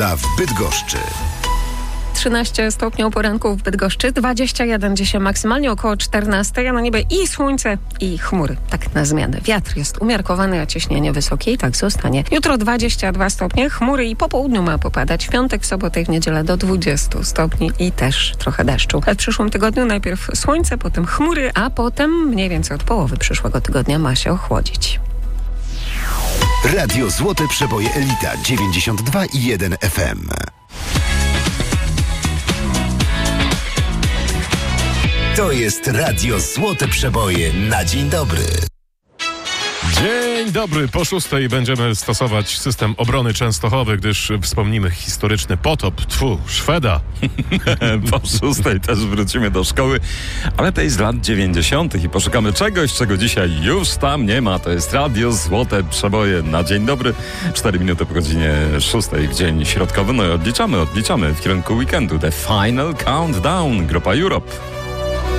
pogoda w Bydgoszczy. 13 stopni o poranku w Bydgoszczy, 21 dzisiaj maksymalnie, około 14, a na niebie i słońce, i chmury. Tak na zmianę. Wiatr jest umiarkowany, a ciśnienie wysokie i tak zostanie. Jutro 22 stopnie, chmury i po południu ma popadać. W piątek, w sobotę i w niedzielę do 20 stopni i też trochę deszczu. W przyszłym tygodniu najpierw słońce, potem chmury, a potem mniej więcej od połowy przyszłego tygodnia ma się ochłodzić. Radio Złote Przeboje Elita 92,1 FM. To jest Radio Złote Przeboje na dzień dobry. Dzień dobry, po 6:00 będziemy stosować system obrony Częstochowy, gdyż wspomnimy historyczny potop, Szweda. Po 6:00 też wrócimy do szkoły, ale tej z lat 90. i poszukamy czegoś, czego dzisiaj już tam nie ma. To jest Radio Złote Przeboje na dzień dobry. 4 minuty po godzinie 6:00 w dzień środkowy. No i odliczamy w kierunku weekendu. The Final Countdown, grupa Europe.